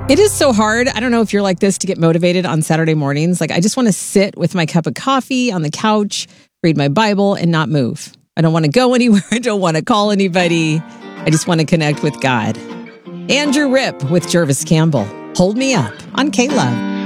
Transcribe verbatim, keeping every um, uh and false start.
It is so hard. I don't know if you're like this to get motivated on Saturday mornings. Like, I just want to sit with my cup of coffee on the couch, read my Bible, and not move. I don't want to go anywhere. I don't want to call anybody. I just want to connect with God. Andrew Ripp with Jervis Campbell. Hold Me Up on K-Love.